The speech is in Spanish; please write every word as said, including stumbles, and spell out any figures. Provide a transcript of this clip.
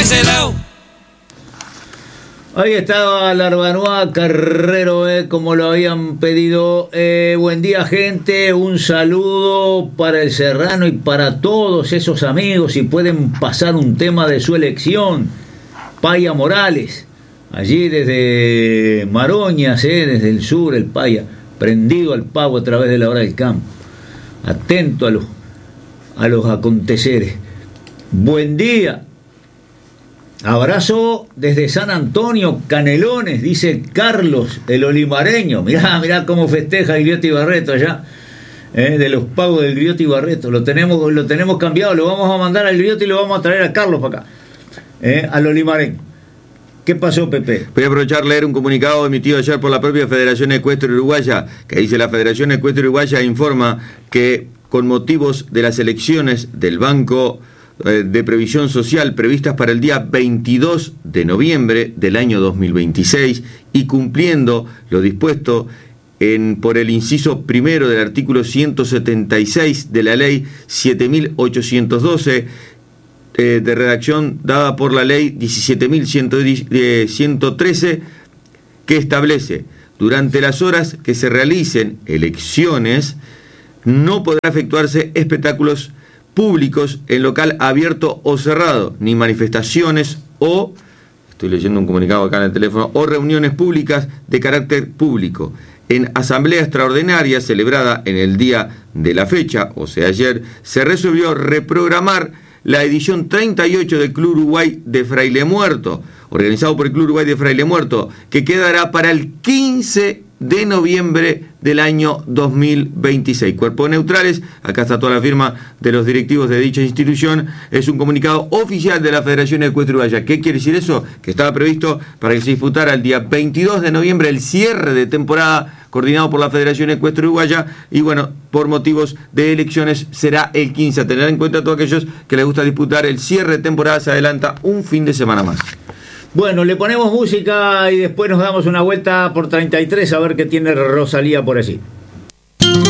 ese lado. Ahí estaba Larbanois Carrero, eh, como lo habían pedido. Eh, buen día, gente. Un saludo para el Serrano y para todos esos amigos. Si pueden pasar un tema de su elección. Paya Morales, allí desde Maroñas, eh, desde el sur, el Paya, prendido al pavo a través de la hora del campo. Atento a los, a los aconteceres. Buen día. Abrazo desde San Antonio, Canelones, dice Carlos, el olimareño. Mirá, mirá cómo festeja el Grioti Barreto allá, eh, de los pagos del Grioti Barreto. Lo tenemos, lo tenemos cambiado, lo vamos a mandar al Grioti y lo vamos a traer a Carlos para acá, eh, al olimareño. ¿Qué pasó, Pepe? Voy a aprovechar leer un comunicado emitido ayer por la propia Federación Ecuestre Uruguaya, que dice: la Federación Ecuestre Uruguaya informa que con motivos de las elecciones del Banco de Previsión Social previstas para el día veintidós de noviembre del año dos mil veintiséis y cumpliendo lo dispuesto en, por el inciso primero del artículo ciento setenta y seis de la ley siete mil ochocientos doce, eh, de redacción dada por la ley diecisiete mil ciento trece, que establece: durante las horas que se realicen elecciones no podrá efectuarse espectáculos públicos en local abierto o cerrado, ni manifestaciones o, estoy leyendo un comunicado acá en el teléfono, o reuniones públicas de carácter público. En asamblea extraordinaria celebrada en el día de la fecha, o sea ayer, se resolvió reprogramar la edición treinta y ocho del Club Uruguay de Fraile Muerto, organizado por el Club Uruguay de Fraile Muerto, que quedará para el quince de noviembre del año dos mil veintiséis. Cuerpos neutrales, acá está toda la firma de los directivos de dicha institución. Es un comunicado oficial de la Federación Ecuestre Uruguaya. ¿Qué quiere decir eso? Que estaba previsto para que se disputara el día veintidós de noviembre el cierre de temporada coordinado por la Federación Ecuestre Uruguaya, y bueno, por motivos de elecciones será el quince. A tener en cuenta a todos aquellos que les gusta disputar el cierre de temporada, se adelanta un fin de semana más. Bueno, le ponemos música y después nos damos una vuelta por treinta y tres a ver qué tiene Rosalía por allí.